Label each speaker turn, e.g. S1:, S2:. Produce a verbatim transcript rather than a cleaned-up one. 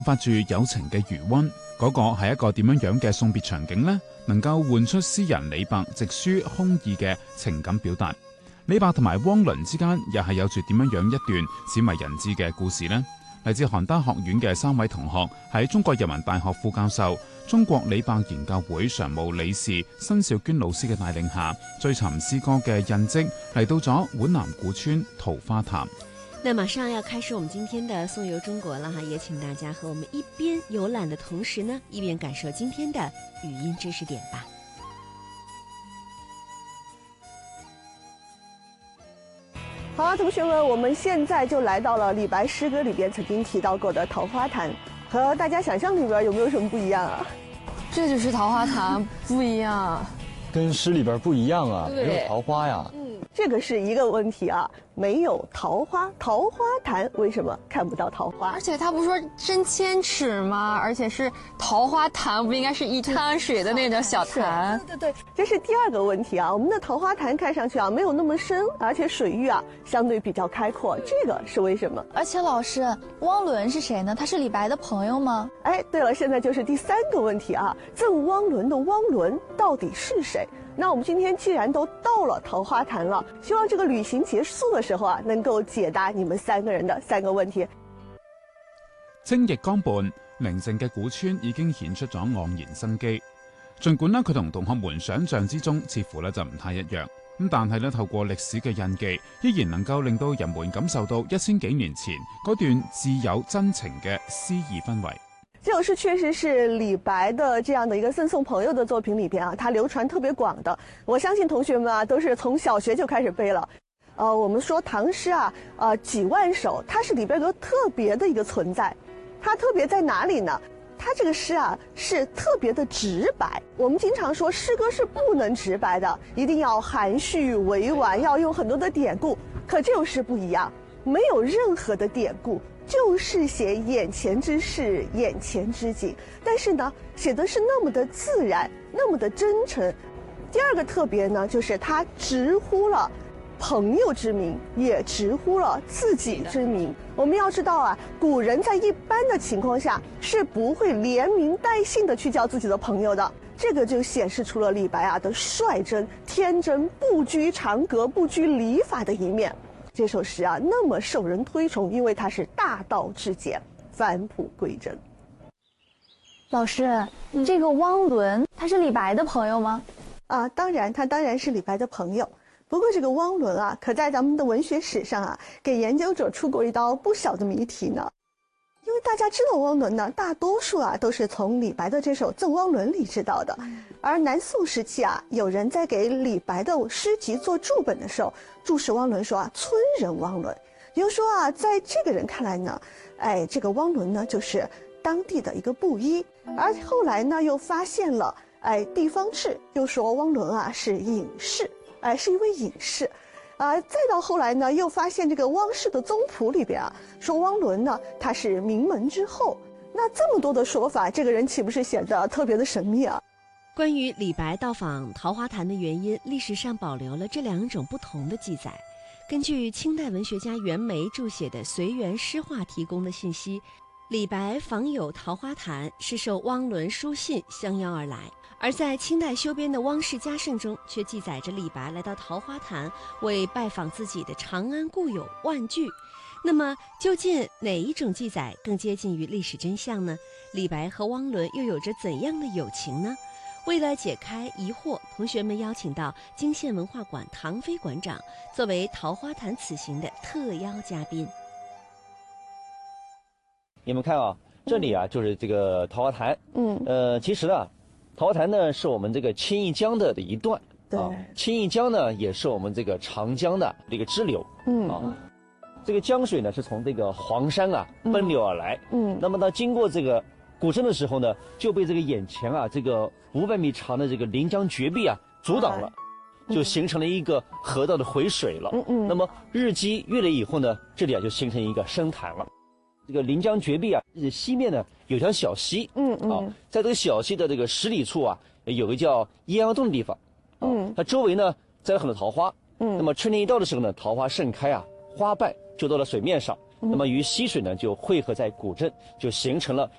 S1: 發住友情嘅餘溫，嗰、那個係一個點樣樣嘅送別場景呢？能夠喚出詩人李白直抒胸臆嘅情感表達。李白同埋汪倫之間又係有住點樣樣一段鮮為人知嘅故事呢？嚟自邯鄲學院嘅三位同學喺中國人民大學副教授、中國李白研究會常務理事申兆娟老師嘅帶領下，追尋詩歌嘅印跡，嚟到咗皖南古村桃花潭。
S2: 那馬上要開始我們今天的送遊中國了哈，也請大家和我們一邊遊覽的同時呢，一邊感受今天的語音知識點吧。
S3: 好啊，同學們，我們現在就來到了李白詩歌裏邊曾經提到過的桃花潭，和大家想象裏邊有沒有什麼不一樣啊？
S4: 這就是桃花潭，不一樣，
S5: 跟詩裏邊不一樣啊，沒有桃花呀。
S3: 嗯，這個是一個問題啊，沒有桃花，桃花潭為什麼看不到桃花？
S4: 而且他不是說真千尺嗎？而且是桃花潭，不應該是一灘水的那種小潭？
S3: 對對對，這是第二個問題啊。我們的桃花潭看上去啊沒有那麼深，而且水域啊相對比較開闊，這個是為什麼？
S6: 而且老師，汪倫是誰呢？他是李白的朋友嗎？
S3: 哎，對了，現在就是第三個問題啊，贈汪倫的汪倫到底是誰？那我們今天既然都到了桃花潭了，希望這個旅行結束的時候啊，能夠解答你們三個人的三個問題。
S1: 精液江畔，寧靜嘅古村已經顯出咗盎然生機。儘管呢佢同同學們想象之中似乎呢就唔太一樣，咁但係呢透過歷史嘅印記，依然能夠令到人們感受到一千幾年前嗰段摯友真情嘅詩意氛圍。
S3: 這首詩確實是李白的這樣的一個贈送朋友的作品裏邊啊，它流傳特別廣的。我相信同學們啊，都是從小學就開始背了。呃，我們說唐詩啊，呃，幾萬首，它是裡邊有特別的一個存在。它特別在哪裡呢？它這個詩啊，是特別的直白。我們經常說詩歌是不能直白的，一定要含蓄委婉，要用很多的典故。可這首詩不一樣，沒有任何的典故。就是寫眼前之事，眼前之景，但是呢，寫的是那麼的自然，那麼的真誠。第二個特別呢，就是他直呼了朋友之名，也直呼了自己之名。我們要知道啊，古人在一般的情況下是不會連名帶姓的去叫自己的朋友的，這個就顯示出了李白啊的率真、天真、不拘長格、不拘禮法的一面。這首詩啊，那麼受人推崇，因為它是大道至簡，返璞歸真。
S6: 老師，嗯、這個汪倫他是李白的朋友嗎？
S3: 啊，當然，他當然是李白的朋友。不過這個汪倫啊，可在咱們的文學史上啊，給研究者出過一道不小的謎題呢。因為大家知道汪倫呢，大多數啊都是從李白的這首《贈汪倫》裡知道的。而南宋時期啊，有人在給李白的詩集做注本的時候，注釋汪倫說啊，村人汪倫。也就是說啊，在這個人看來呢，哎，這個汪倫呢就是當地的一個布衣。而後來呢，又發現了哎地方志，又說汪倫啊是隱士，哎是一位隱士。啊，再到後來呢，又發現這個汪氏的宗譜裡邊啊，說汪倫呢他是名門之後。那這麼多的說法，這個人豈不是顯得特別的神秘啊？
S2: 關於李白到訪桃花潭的原因，歷史上保留了這兩種不同的記載。根據清代文學家袁枚著寫的《隨園詩話》提供的信息，李白訪友桃花潭是受汪倫書信相邀而來。而在清代修編的《汪氏家聖》中，卻記載着李白來到桃花潭為拜訪自己的長安故友萬句。那麼，究竟哪一種記載更接近於歷史真相呢？李白和汪倫又有着怎樣的友情呢？為了解開疑惑，同學們邀請到泾縣文化館唐飛館長作為桃花潭此行的特邀嘉賓。
S7: 你們看啊，這裡啊就是這個桃花潭。嗯，呃，其實呢，桃花潭呢是我們這個青弋江的的一段。對，啊、青弋江呢也是我們這個長江的這個支流。嗯，啊，這個江水呢是從這個黃山啊奔流而來。嗯，那麼呢經過這個古鎮的時候呢，就被這個眼前啊這個五百米長的這個臨江絕壁啊阻擋了，就形成了一個河道的回水了。嗯嗯。那麼日積月累以後呢，這裡啊就形成一個深潭了。這個臨江絕壁啊，西面呢有條小溪。嗯嗯。啊，在這個小溪的這個十里處啊，有個叫鄢陽洞的地方。嗯。它周圍呢栽了很多桃花。嗯。那麼春天一到的時候呢，桃花盛開啊，花瓣就到了水面上。 那么与溪水呢就汇合在古镇，就形成了